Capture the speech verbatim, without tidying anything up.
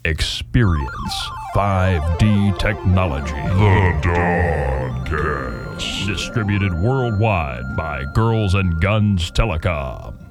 Experience five D technology. The Dawncast. Distributed worldwide by Girls and Guns Telecom.